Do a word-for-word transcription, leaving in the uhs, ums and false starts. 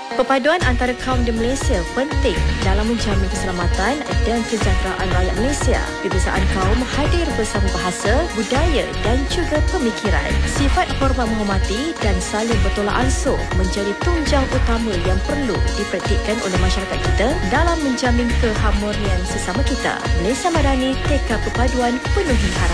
Perpaduan antara kaum di Malaysia penting dalam menjamin keselamatan dan kesejahteraan rakyat Malaysia. Perbezaan kaum hadir bersama bahasa, budaya dan juga pemikiran. Sifat hormat menghormati dan saling bertolak ansur menjadi tunjang utama yang perlu dipraktikkan oleh masyarakat kita dalam menjamin keharmonian sesama kita. Malaysia Madani, tekad perpaduan penuhi harapan.